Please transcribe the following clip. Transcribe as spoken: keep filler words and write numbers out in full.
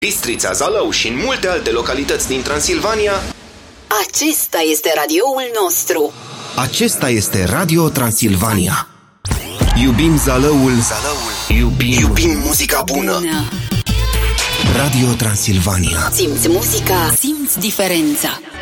Bistrița, Zalău și în multe alte localități din Transilvania. Acesta este radioul nostru. Acesta este Radio Transilvania. Iubim Zalăul, Zalăul. Iubim, Iubim muzica bună. Bună. Radio Transilvania. Simți muzica, simți diferența.